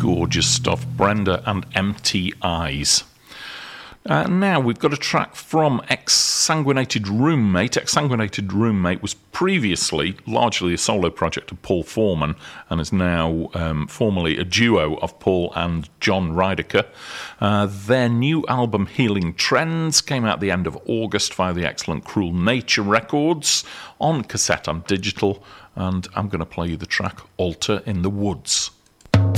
gorgeous stuff. Brenda and Empty Eyes. Now we've got a track from Exsanguinated Roommate. Exsanguinated Roommate was previously largely a solo project of Paul Foreman and is now formally a duo of Paul and John Rydecker. Their new album Healing Trends came out at the end of August via the excellent Cruel Nature Records on cassette and digital, and I'm going to play you the track Altar in the Woods.